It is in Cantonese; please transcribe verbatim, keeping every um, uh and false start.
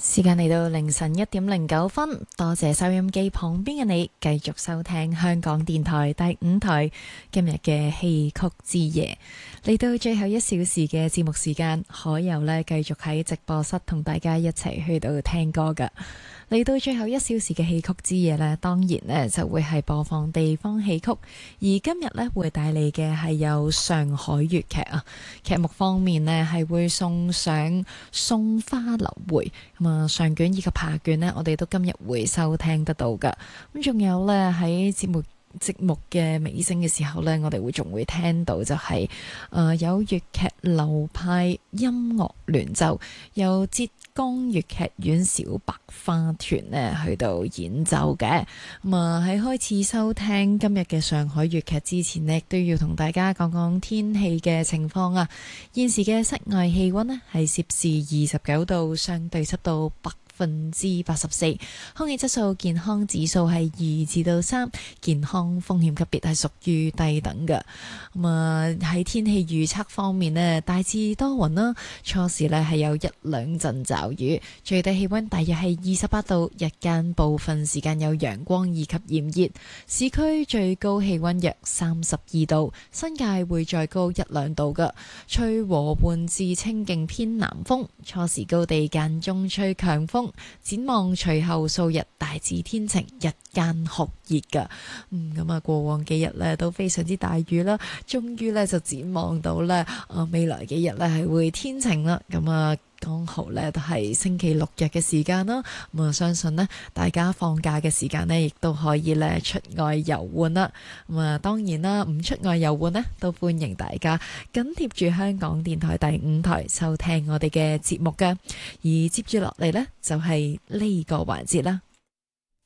時間嚟到凌晨一點零九分，多謝收音機旁邊嘅你繼續收聽香港電台第五台今日嘅戲曲之夜。嚟到最後一小時嘅節目時間，可由呢繼續喺直播室同大家一齊去到聽歌噶。嚟到最後一小時嘅戲曲之夜呢，當然呢就會係播放地方戲曲，而今日呢會帶嚟嘅係有上海粵劇啊。劇目方面呢係會送上送花流會，咁啊上卷以及下卷呢，我哋都今日會收聽得到噶。咁仲有呢喺節目節目嘅尾聲嘅時候呢，我哋會仲會聽到就係、是、誒、呃、有粵劇流派音樂聯奏，有浙江粵劇院小白花團呢去到演奏嘅。咁啊喺開始收聽今日嘅上海粵劇之前呢，都要同大家講講天氣嘅情況啊。現時嘅室外氣溫呢係攝氏二十九度，相對濕度百分之八十四，空氣質素健康指數係二至到三，健康風險級別係屬於低等嘅。咁啊喺天氣預測方面呢，大致多雲啦，初時呢係有一兩陣驟雨，最低氣溫大約係二十八度，日間部分時間有陽光以及炎熱，市區最高氣溫約三十二度，新界會再高一兩度嘅，吹和緩至清勁偏南風，初時高地間中吹強風。展望隨後數日大致天晴，日間酷熱噶。嗯，咁啊過往幾日呢都非常之大雨啦，終於呢就展望到呢啊未來幾日呢係會天晴啦。咁啊剛好呢都係星期六日嘅時間啦。咁啊相信呢大家放假嘅時間呢亦都可以呢出外遊玩啦。咁啊當然啦，唔出外遊玩呢都歡迎大家緊貼住香港電台第五台收聽我哋嘅節目噶。而接住落嚟呢就係呢個環節啦。